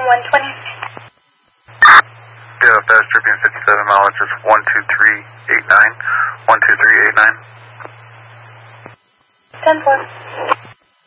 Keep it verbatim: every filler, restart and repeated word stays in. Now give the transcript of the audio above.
one twenty. Yeah, fast Tribune fifty-seven mileage is one two three eight nine. one two three eight nine. ten four.